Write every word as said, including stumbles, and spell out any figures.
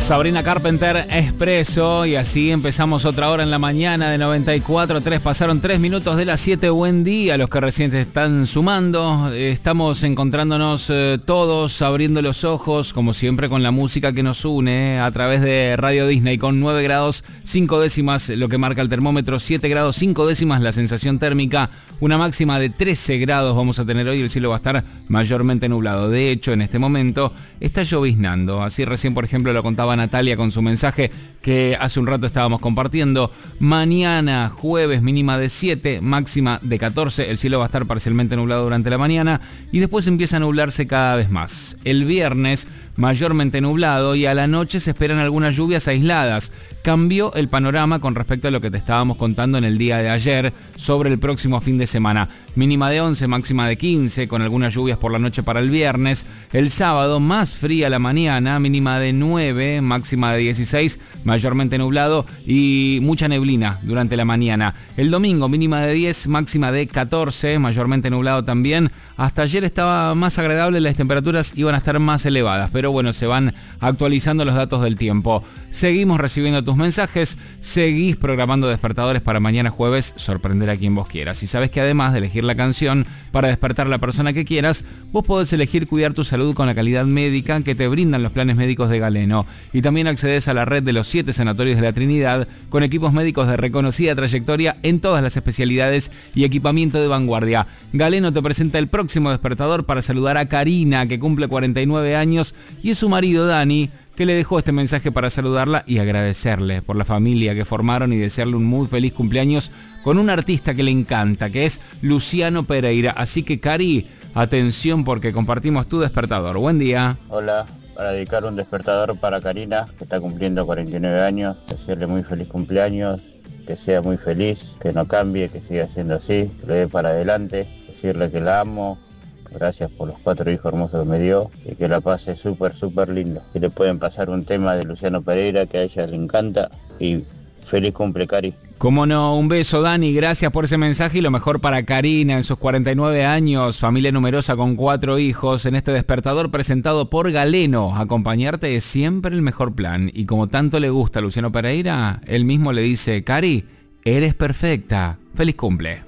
Sabrina Carpenter, Expreso, y así empezamos otra hora en la mañana de noventa y cuatro punto tres. Pasaron tres minutos de las siete. Buen día a los que recién se están sumando. Estamos encontrándonos eh, todos, abriendo los ojos, como siempre, con la música que nos une a través de Radio Disney, con nueve grados cinco décimas, lo que marca el termómetro, siete grados cinco décimas la sensación térmica, una máxima de trece grados vamos a tener hoy. El cielo va a estar mayormente nublado. De hecho, en este momento está lloviznando. Así recién, por ejemplo, lo contaba Natalia con su mensaje que hace un rato estábamos compartiendo. Mañana, jueves, mínima de siete, máxima de catorce. El cielo va a estar parcialmente nublado durante la mañana y después empieza a nublarse cada vez más. El viernes, mayormente nublado, y a la noche se esperan algunas lluvias aisladas. Cambió el panorama con respecto a lo que te estábamos contando en el día de ayer sobre el próximo fin de semana. Mínima de once, máxima de quince, con algunas lluvias por la noche para el viernes. El sábado, más fría la mañana, mínima de nueve, máxima de dieciséis, mayormente nublado y mucha neblina durante la mañana. El domingo, mínima de diez, máxima de catorce, mayormente nublado también. Hasta ayer estaba más agradable, las temperaturas iban a estar más elevadas, pero bueno, se van actualizando los datos del tiempo. Seguimos recibiendo tus mensajes, seguís programando despertadores para mañana jueves, sorprender a quien vos quieras. Y sabes que además de elegir la canción para despertar a la persona que quieras, vos podés elegir cuidar tu salud con la calidad médica que te brindan los planes médicos de Galeno. Y también accedes a la red de los siete sanatorios de la Trinidad, con equipos médicos de reconocida trayectoria en todas las especialidades y equipamiento de vanguardia. Galeno te presenta el próximo despertador para saludar a Karina, que cumple cuarenta y nueve años, y es su marido Dani, que le dejó este mensaje para saludarla y agradecerle por la familia que formaron y desearle un muy feliz cumpleaños con un artista que le encanta, que es Luciano Pereira. Así que, Cari, atención porque compartimos tu despertador. Buen día. Hola, para dedicar un despertador para Karina, que está cumpliendo cuarenta y nueve años, desearle muy feliz cumpleaños, que sea muy feliz, que no cambie, que siga siendo así, que lo dé para adelante, decirle que la amo. Gracias por los cuatro hijos hermosos que me dio y que la pase súper, súper lindo. Si le pueden pasar un tema de Luciano Pereira que a ella le encanta, y feliz cumple, Cari. Cómo no, un beso, Dani, gracias por ese mensaje y lo mejor para Karina en sus cuarenta y nueve años, familia numerosa con cuatro hijos, en este despertador presentado por Galeno. Acompañarte es siempre el mejor plan, y como tanto le gusta a Luciano Pereira, él mismo le dice: Cari, eres perfecta, feliz cumple.